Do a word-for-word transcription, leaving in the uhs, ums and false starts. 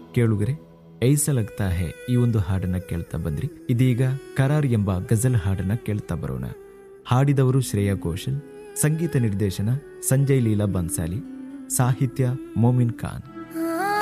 ಕೇಳುಗರೆ, ಐಸಾ ಲಗ್ತಾ ಹೇ ಈ ಒಂದು ಹಾಡನ್ನ ಕೇಳ್ತಾ ಬಂದ್ರಿ. ಇದೀಗ ಕರಾರ್ ಎಂಬ ಗಜಲ್ ಹಾಡನ್ನ ಕೇಳ್ತಾ ಬರೋಣ. ಹಾಡಿದವರು ಶ್ರೇಯಾ ಘೋಷಲ್, ಸಂಗೀತ ನಿರ್ದೇಶನ ಸಂಜಯ್ ಲೀಲಾ ಬನ್ಸಾಲಿ, ಸಾಹಿತ್ಯ ಮೋಮಿನ್ ಖಾನ್.